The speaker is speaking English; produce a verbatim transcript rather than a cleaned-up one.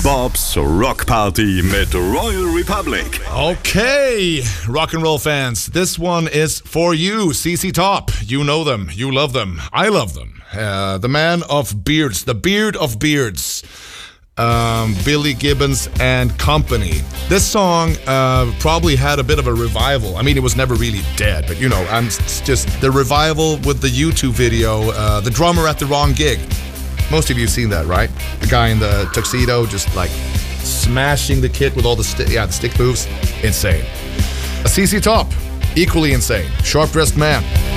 Bobs Rock Party mit Royal Republic. Okay, rock and roll fans, this one is for you. C C Top, you know them, you love them, I love them. Uh, the man of beards, the beard of beards. Um, Billy Gibbons and Company. This song uh, probably had a bit of a revival. I mean, it was never really dead, but you know, I'm s- just the revival with the YouTube video, uh, The Drummer at the Wrong Gig. Most of you have seen that, right? The guy in the tuxedo just like smashing the kit with all the sti- yeah the stick moves. Insane. A C C Top, equally insane. Sharp-dressed man.